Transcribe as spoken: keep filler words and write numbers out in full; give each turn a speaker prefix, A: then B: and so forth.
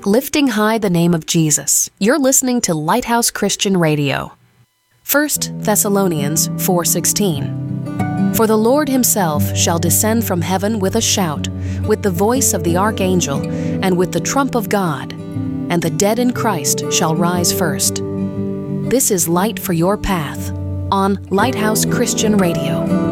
A: lifting high the name of Jesus. You're listening to Lighthouse Christian Radio. First Thessalonians four sixteen. For the Lord himself shall descend from heaven with a shout, with the voice of the archangel, and with the trump of God, and the dead in Christ shall rise first. This is Light for Your Path on Lighthouse Christian Radio.